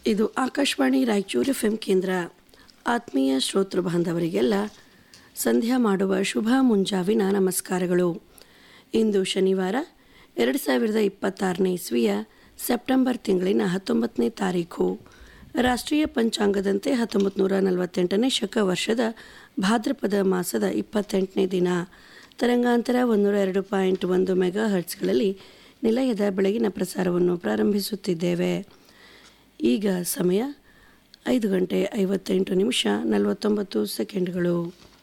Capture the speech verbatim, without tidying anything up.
ಇದು Akashvani Raichur F M ಕೇಂದ್ರ. ಆತ್ಮೀಯ ಶ್ರೋತೃ ಬಾಂಧವರಿಗೆಲ್ಲ ಸಂಧ್ಯಾ ಮಾಡುವ ಶುಭ ಮುಂಜಾವಿನ ನಮಸ್ಕಾರಗಳು. ಇಂದು ಶನಿವಾರ ಎರಡು ಸಾವಿರದ ಇಪ್ಪತ್ತಾರನೇ ಇಸ್ವಿಯ ಸೆಪ್ಟೆಂಬರ್ ತಿಂಗಳಿನ ಹತ್ತೊಂಬತ್ತನೇ ತಾರೀಖು. ರಾಷ್ಟ್ರೀಯ ಪಂಚಾಂಗದಂತೆ ಹತ್ತೊಂಬತ್ತು ನೂರ ನಲವತ್ತೆಂಟನೇ ಶಕ ವರ್ಷದ ಭಾದ್ರಪದ ಮಾಸದ ಇಪ್ಪತ್ತೆಂಟನೇ ದಿನ. ತರಂಗಾಂತರ ಒಂದೂರ ಎರಡು ಪಾಯಿಂಟ್ ಒಂದು ಮೆಗಾ ಹರ್ಟ್ಸ್ಗಳಲ್ಲಿ ನಿಲಯದ ಬೆಳಗಿನ ಪ್ರಸಾರವನ್ನು ಪ್ರಾರಂಭಿಸುತ್ತಿದ್ದೇವೆ. ಈಗ ಸಮಯ ಐದು ಗಂಟೆ ಐವತ್ತೆಂಟು ನಿಮಿಷ ನಲವತ್ತೊಂಬತ್ತು ಸೆಕೆಂಡ್ಗಳು.